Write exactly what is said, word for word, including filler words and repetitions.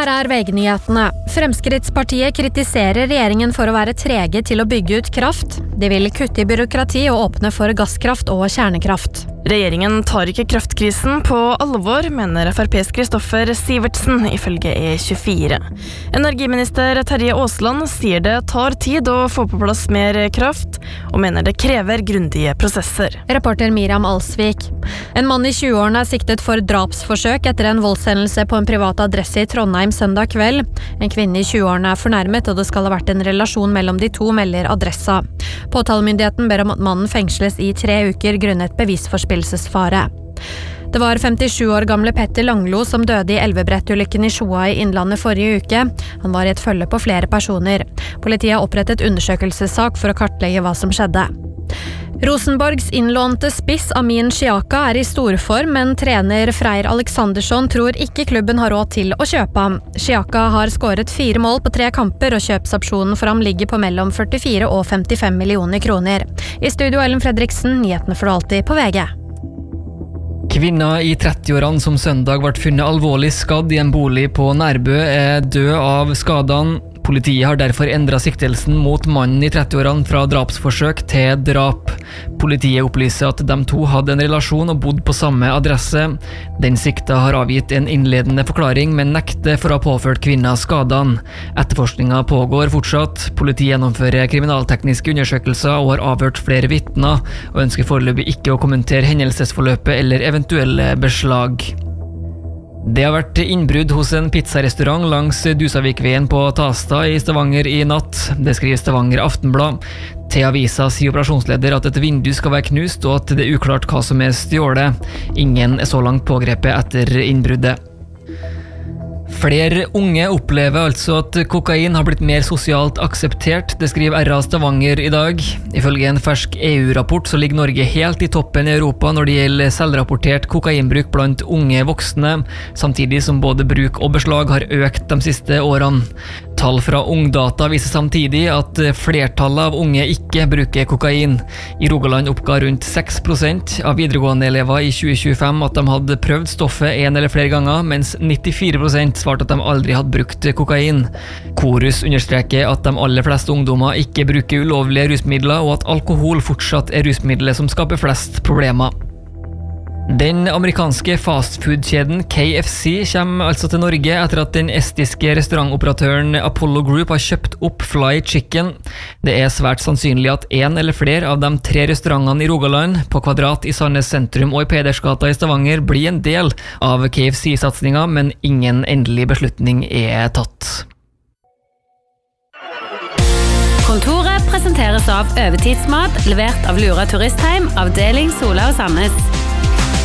Her er VG-nyhetene. Fremskrittspartiet kritiserer regjeringen for å være trege til å bygge ut kraft. De vil kutte i byråkrati og åpne for gasskraft og kjernekraft. Regjeringen tar ikke kraftkrisen på alvor, mener F R P's Kristoffer Sivertsen, ifølge E tjuefire. Energiminister Terje Aasland sier det tar tid å få på plass mer kraft, og mener det krever grundige prosesser. Reporter Miriam Alsvik. En mann i tjueårene er siktet for drapsforsøk etter en voldshendelse på en privat adresse i Trondheim søndag kveld. En kvinne i tjueårene er fornærmet, og det skal ha vært en relasjon mellom de to, melder Adressa. Påtalemyndigheten ber om at mannen fengsles i tre uker grunnet bevisforspillelsesfare. Det var femtisju år gamle Petter Langlo som døde i elvebrettulykken i Sjoa i Innlandet forrige uke. Han var i et følge på flere personer. Politiet har opprettet undersøkelsessak for å kartlegge hva som skjedde. Rosenborgs innlånte spiss Amin Xiaka er i storform, men trener Freyr Alexandersson tror ikke klubben har råd til å kjøpe ham. Xiaka har skåret fire mål på tre kamper, og kjøpsopsjonen for ham ligger på mellom førtifire og femtifem millioner kroner. I studio Ellen Fredriksen, nyhetene for alltid på VG. Kvinna i trettiårene som søndag ble funnet alvorlig skadd i en bolig på Nærbø er død av skadene. Politiet har derfor endret siktelsen mot mannen i trettiårene fra drapsforsøk til drap. Politiet opplyser at de to hadde en relasjon og bodde på samme adresse. Den sikta har avgitt en innledende forklaring, men nekter for å ha påført kvinna skadene. Etterforskningen pågår fortsatt. Politiet gjennomfører kriminaltekniske undersøkelser og har avhørt flere vitner, og ønsker foreløpig ikke å kommentere hendelsesforløpet eller eventuelle beslag. Det har vært innbrudd hos en pizzarestaurant langs Dusavikveien på Tasta i Stavanger i natt. Det skriver Stavanger Aftenblad. Til avisa sier operasjonsleder at et vindu skal være knust, og at det er uklart hva som er stjålet. Ingen er så langt pågrepet etter innbruddet. Flere unge opplever altså at kokain har blitt mer sosialt akseptert, det skriver R A Stavanger i dag. Ifølge en fersk E U-rapport så ligger Norge helt i toppen i Europa når det gjelder selvrapportert kokainbruk blant unge voksne, samtidig som både bruk og beslag har økt de siste årene. Tall fra Ungdata viser samtidig at flertallet av unge ikke bruker kokain. I Rogaland oppga rundt seks prosent av videregående elever i tjue tjuefem at de hadde prøvd stoffet en eller flere ganger, mens nittifire prosent svarte at de aldri hadde brukt kokain. Korus understreker at de aller fleste ungdommer ikke bruker ulovlige rusmidler, og at alkohol fortsatt er rusmiddelet som skaper flest problemer. Den amerikanske fastfood-kjeden K F C kommer altså til Norge etter at den estiske restaurantoperatøren Apollo Group har kjøpt opp Fly Chicken. Det er svært sannsynlig at en eller flere av de tre restaurantene i Rogaland, på Kvadrat i Sandnes sentrum og i Pedersgata i Stavanger blir en del av K F C-satsningen, men ingen endelig beslutning er tatt. Kontoret presenteres av Øvertidsmat, levert av Lura Turistheim, avdeling Sola og Sandnes.